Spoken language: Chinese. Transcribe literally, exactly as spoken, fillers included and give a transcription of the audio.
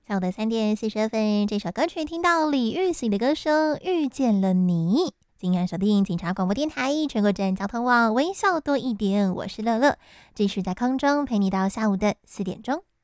下午的三点四十二分，这首歌曲听到李玉玺的歌声《遇见了你》。今晚锁定警察广播电台全国站交通网，微笑多一点，我是乐乐，继续在空中陪你到下午的四点钟。